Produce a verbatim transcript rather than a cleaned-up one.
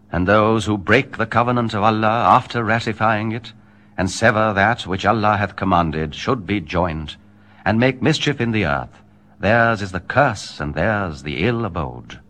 And those who break the covenant of Allah after ratifying it, and sever that which Allah hath commanded, should be joined, and make mischief in the earth. Theirs is the curse, and theirs the ill abode.